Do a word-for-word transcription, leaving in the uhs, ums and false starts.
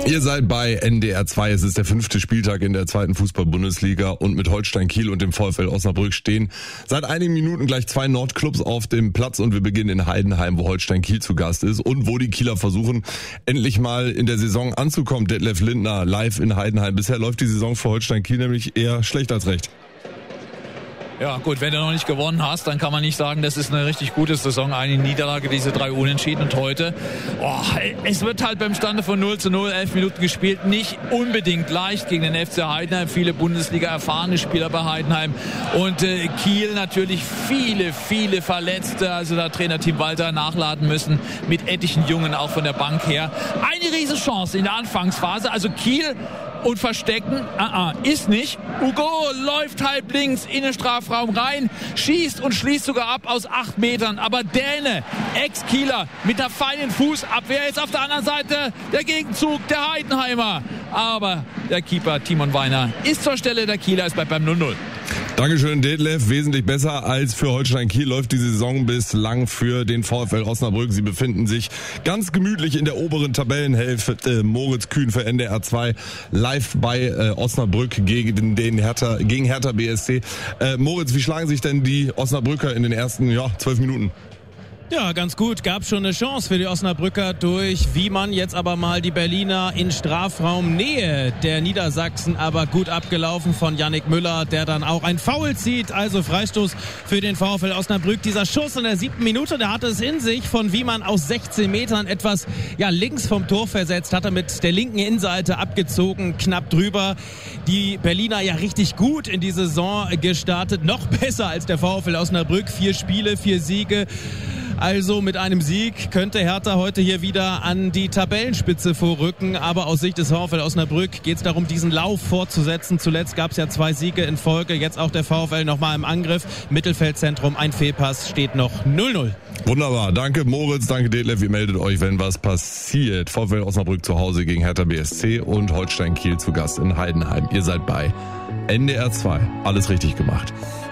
Ihr seid bei N D R zwei, es ist der fünfte Spieltag in der zweiten Fußball-Bundesliga und mit Holstein Kiel und dem VfL Osnabrück stehen seit einigen Minuten gleich zwei Nordclubs auf dem Platz und wir beginnen in Heidenheim, wo Holstein Kiel zu Gast ist und wo die Kieler versuchen, endlich mal in der Saison anzukommen. Detlef Lindner live in Heidenheim. Bisher läuft die Saison für Holstein Kiel nämlich eher schlecht als recht. Ja gut, wenn du noch nicht gewonnen hast, dann kann man nicht sagen, das ist eine richtig gute Saison. Eine Niederlage, diese drei Unentschieden und heute, oh, es wird halt beim Stande von null zu null, elf Minuten gespielt, nicht unbedingt leicht gegen den F C Heidenheim. Viele Bundesliga erfahrene Spieler bei Heidenheim und äh, Kiel natürlich viele, viele Verletzte. Also da Trainerteam Walter nachladen müssen mit etlichen Jungen auch von der Bank her. Eine Riesenchance in der Anfangsphase, also Kiel und verstecken, uh-uh, ist nicht. Hugo läuft halb links in den Strafraum rein, schießt und schließt sogar ab aus acht Metern. Aber Däne, Ex-Kieler, mit der feinen Fußabwehr, jetzt auf der anderen Seite der Gegenzug der Heidenheimer. Aber der Keeper Timon Weiner ist zur Stelle der Kieler, es bleibt beim null null. Dankeschön, Detlef. Wesentlich besser als für Holstein Kiel läuft die Saison bislang für den VfL Osnabrück. Sie befinden sich ganz gemütlich in der oberen Tabellenhälfte. Moritz Kühn für N D R zwei live bei äh, Osnabrück gegen den Hertha, gegen Hertha B S C. Äh, Moritz, wie schlagen sich denn die Osnabrücker in den ersten ja, zwölf Minuten? Ja, ganz gut. Gab schon eine Chance für die Osnabrücker durch Wiemann. Jetzt aber mal die Berliner in Strafraumnähe der Niedersachsen. Aber gut abgelaufen von Yannick Müller, der dann auch ein Foul zieht. Also Freistoß für den VfL Osnabrück. Dieser Schuss in der siebten Minute, der hatte es in sich. Von Wiemann aus sechzehn Metern etwas ja links vom Tor versetzt. Hat er mit der linken Innenseite abgezogen, knapp drüber. Die Berliner ja richtig gut in die Saison gestartet. Noch besser als der VfL Osnabrück. Vier Spiele, vier Siege. Also mit einem Sieg könnte Hertha heute hier wieder an die Tabellenspitze vorrücken. Aber aus Sicht des VfL Osnabrück geht es darum, diesen Lauf fortzusetzen. Zuletzt gab es ja zwei Siege in Folge. Jetzt auch der VfL nochmal im Angriff. Mittelfeldzentrum, ein Fehlpass, steht noch null null. Wunderbar. Danke Moritz, danke Detlef. Ihr meldet euch, wenn was passiert. VfL Osnabrück zu Hause gegen Hertha B S C und Holstein Kiel zu Gast in Heidenheim. Ihr seid bei N D R zwei. Alles richtig gemacht.